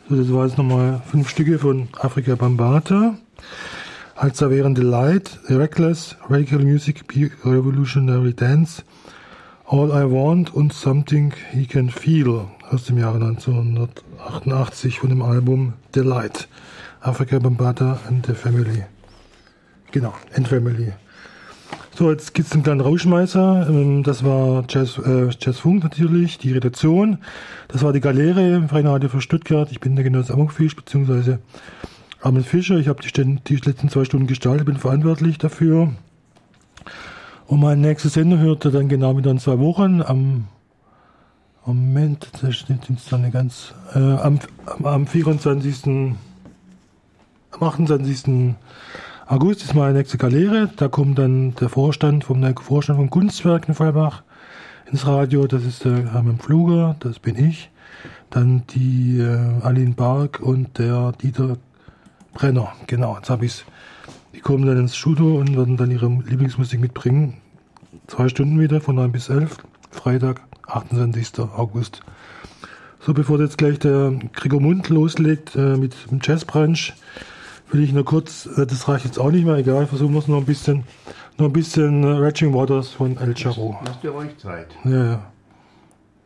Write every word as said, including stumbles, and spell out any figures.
So, das war jetzt nochmal fünf Stücke von Afrika Bambaataa. Als da wären Delight, Reckless, Radical Music, Revolutionary Dance, All I Want und Something He Can Feel aus dem Jahre neunzehnhundertachtundachtzig von dem Album Delight. Afrika Bambaataa and the Family. Genau, and Family. So, jetzt gibt es einen kleinen Rauschmeißer. Das war Jazz, äh, Jazzfunk natürlich, die Redaktion. Das war die Galerie im Freien Radio für Stuttgart. Ich bin der Genosse Amokfisch, beziehungsweise Armin Fischer. Ich habe die, die letzten zwei Stunden gestaltet, bin verantwortlich dafür. Und meine nächste Sendung hört ihr dann genau wieder in zwei Wochen. Am Moment, das stimmt jetzt dann nicht ganz. Äh, am, am vierundzwanzigsten Am achtundzwanzigsten August ist meine nächste Galerie. Da kommt dann der Vorstand vom der Vorstand vom Kunstwerk in Feuerbach ins Radio. Das ist der Hermann Pfluger, das bin ich. Dann die äh, Aline Bark und der Dieter Brenner. Genau, jetzt habe ich's. Die kommen dann ins Studio und werden dann ihre Lieblingsmusik mitbringen. Zwei Stunden wieder, von neun bis elf. Freitag, achtundzwanzigsten August. So, bevor jetzt gleich der Gregor Mund loslegt äh, mit dem Jazzbrunch, will ich nur kurz, äh, das reicht jetzt auch nicht mehr, egal, versuchen wir es noch ein bisschen, noch ein bisschen äh, Raging Waters von El Jarreau. Lasst ihr euch Zeit. Ja, ja.